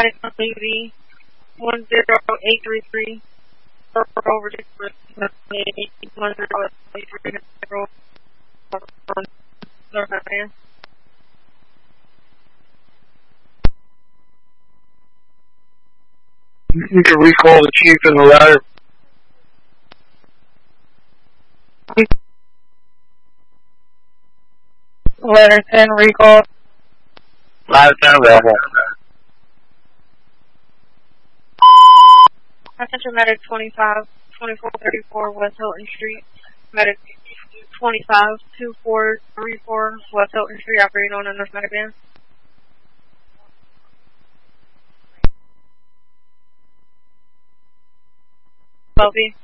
medic on duty 10833 over to 10833 North Avenue. You can recall the chief and the ladder. Ladder 10 recall. Ladder 10 available. Attention medic 2434 West Hilton Street. Medic 2434 West Hilton Street operating on a nurse medic van. Copy.